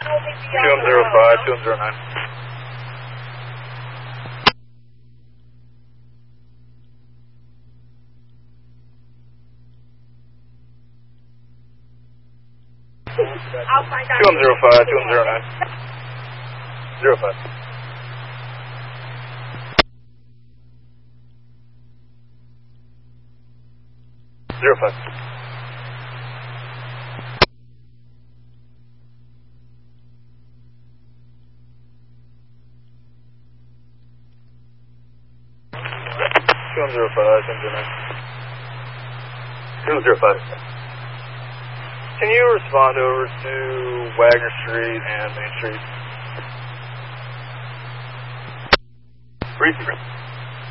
2105, 2109. I'll find out. 2105, 2109. 05. 05. Two 205. Can you respond over to Wagner Street and Main Street? Briefly.